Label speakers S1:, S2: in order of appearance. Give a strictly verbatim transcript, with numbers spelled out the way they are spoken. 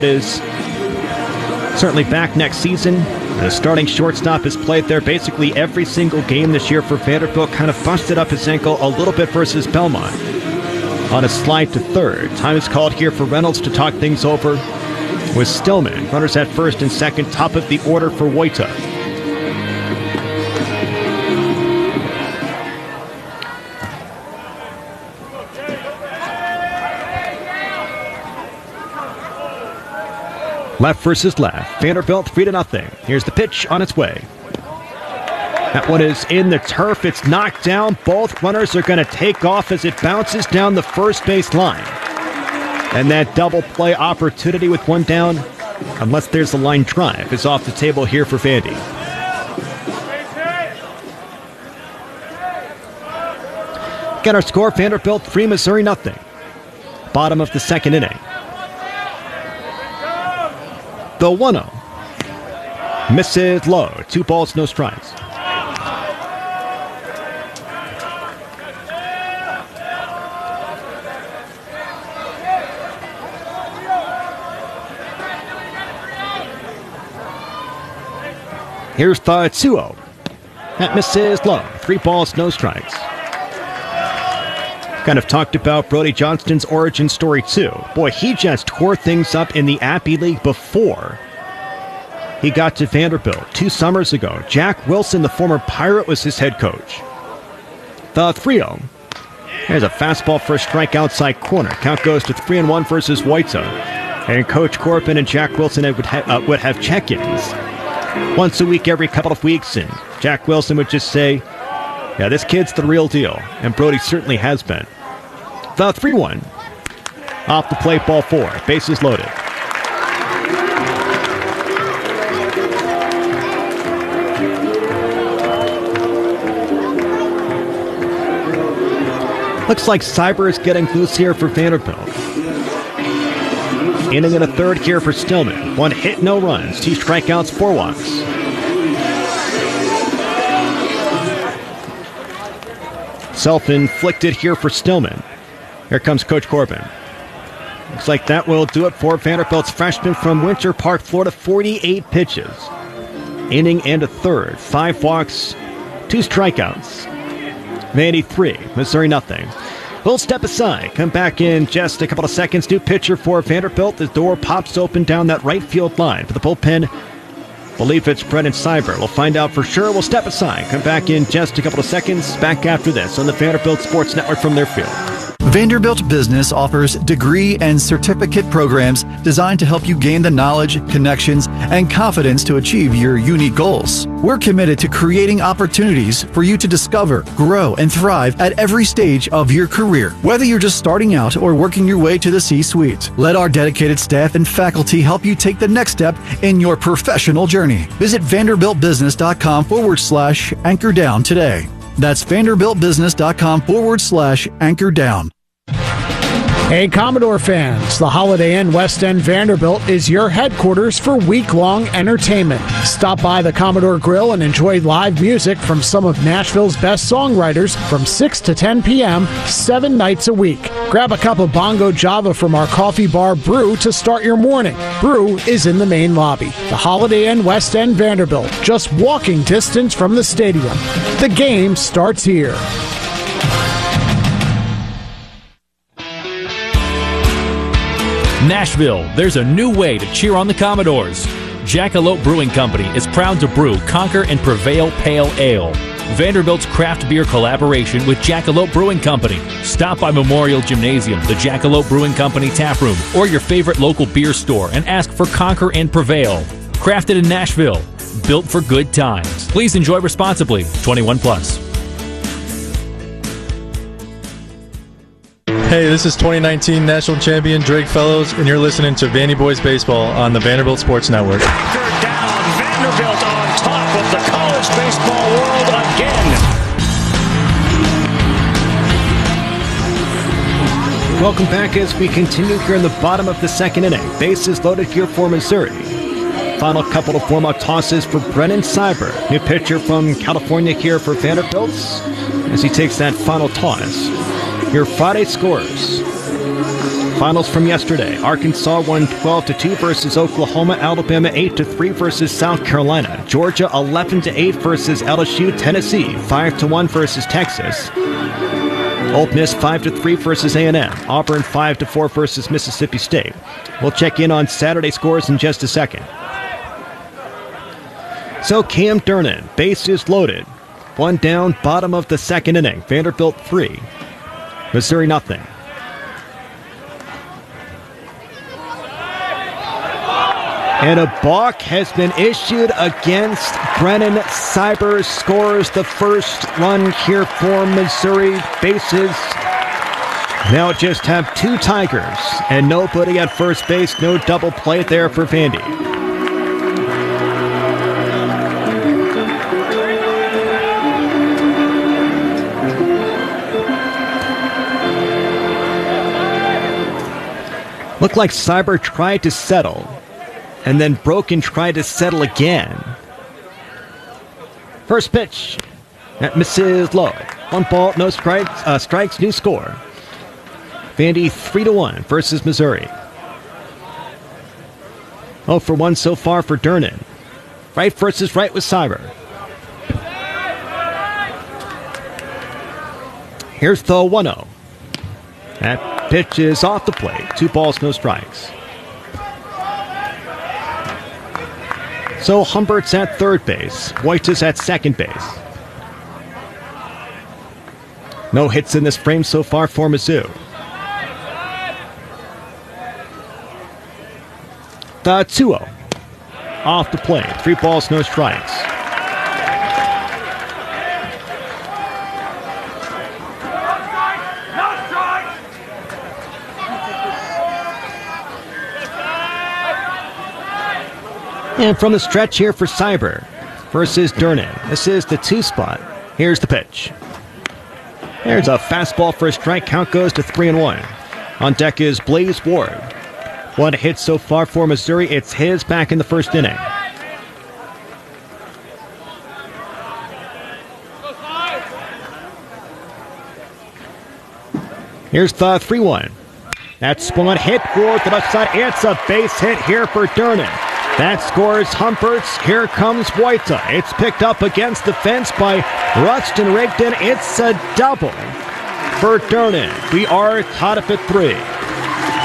S1: is certainly back next season. The starting shortstop has played there basically every single game this year for Vanderbilt. Kind of busted up his ankle a little bit versus Belmont on a slide to third. Time is called here for Reynolds to talk things over with Stillman. Runners at first and second, top of the order for Wojta. Left versus left. Vanderbilt three to nothing. Here's the pitch on its way. That one is in the turf. It's knocked down. Both runners are going to take off as it bounces down the first base line. And that double play opportunity with one down, unless there's a line drive, is off the table here for Vandy. Got our score, Vanderbilt three, Missouri nothing. Bottom of the second inning. The one oh. Misses low. Two balls, no strikes. Here's the two oh. That misses low. Three balls, no strikes. Kind of talked about Brody Johnston's origin story too. Boy, he just tore things up in the Appy League before he got to Vanderbilt two summers ago. Jack Wilson, the former Pirate, was his head coach. The three oh. There's a fastball for a strike outside corner. Count goes to three and one versus Wojta. And Coach Corbin and Jack Wilson would, ha- uh, would have check-ins once a week, every couple of weeks, and Jack Wilson would just say, yeah, this kid's the real deal, and Brody certainly has been. The three one. Off the plate, ball four. Bases loaded. Looks like Cyber is getting loose here for Vanderbilt. Inning and a third here for Stillman. One hit, no runs. Two strikeouts, four walks. Self-inflicted here for Stillman. Here comes Coach Corbin. Looks like that will do it for Vanderbilt's freshman from Winter Park, Florida. forty-eight pitches. Inning and a third. Five walks, two strikeouts. Vandy three, Missouri nothing. We'll step aside, come back in just a couple of seconds. New pitcher for Vanderbilt. The door pops open down that right field line for the bullpen. Believe it's Brennan Cyber. We'll find out for sure. We'll step aside, come back in just a couple of seconds. Back after this on the Vanderbilt Sports Network from their field.
S2: Vanderbilt Business offers degree and certificate programs designed to help you gain the knowledge, connections, and confidence to achieve your unique goals. We're committed to creating opportunities for you to discover, grow, and thrive at every stage of your career. Whether you're just starting out or working your way to the C-suite, let our dedicated staff and faculty help you take the next step in your professional journey. Visit vanderbiltbusiness.com forward slash anchor down today. That's vanderbiltbusiness.com forward slash anchor down.
S3: Hey, Commodore fans, the Holiday Inn West End Vanderbilt is your headquarters for week-long entertainment. Stop by the Commodore Grill and enjoy live music from some of Nashville's best songwriters from six to ten p.m., seven nights a week. Grab a cup of Bongo Java from our coffee bar Brew to start your morning. Brew is in the main lobby. The Holiday Inn West End Vanderbilt, just walking distance from the stadium. The game starts here.
S4: Nashville, there's a new way to cheer on the Commodores. Jackalope Brewing Company is proud to brew Conquer and Prevail Pale Ale, Vanderbilt's craft beer collaboration with Jackalope Brewing Company. Stop by Memorial Gymnasium, the Jackalope Brewing Company tap room, or your favorite local beer store and ask for Conquer and Prevail. Crafted in Nashville, built for good times. Please enjoy responsibly. twenty-one plus.
S5: Hey, this is twenty nineteen national champion Drake Fellows, and you're listening to Vandy Boys Baseball on the Vanderbilt Sports Network.
S6: Anchor down, Vanderbilt on top of the college baseball world again.
S1: Welcome back as we continue here in the bottom of the second inning. Bases loaded here for Missouri. Final couple of warm-up tosses for Brennan Cyber, new pitcher from California here for Vanderbilt, as he takes that final toss. Your Friday scores. Finals from yesterday. Arkansas won twelve to two versus Oklahoma. Alabama eight to three versus South Carolina. Georgia eleven to eight versus L S U. Tennessee five to one versus Texas. Ole Miss five to three versus A and M. Auburn five to four versus Mississippi State. We'll check in on Saturday scores in just a second. So Cam Durnin, bases loaded. One down, bottom of the second inning. Vanderbilt three. Missouri nothing. And a balk has been issued against Brennan Cybers. Scores the first run here for Missouri. Bases now just have two Tigers and nobody at first base. No double play there for Vandy. Looked like Cyber tried to settle and then broke and tried to settle again. First pitch. That misses low. One ball, no strikes, uh, strikes, new score. Vandy three to one versus Missouri. Oh for one so far for Durnin. Right versus right with Cyber. Here's the one oh. That pitch is off the plate. Two balls, no strikes. So Humbert's at third base. White is at second base. No hits in this frame so far for Mizzou. The two oh. Off the plate. Three balls, no strikes. And from the stretch here for Cyber versus Durnin. This is the two spot. Here's the pitch. There's a fastball for a strike. Count goes to three and one. On deck is Blaze Ward. One hit so far for Missouri. It's his back in the first inning. Here's the three one. That's one hit for the left side. It's a base hit here for Durnin. That scores Humperts. Here comes Wojta. It's picked up against the fence by Ruxton Rigdon. It's a double for Durnin. We are tied up at three.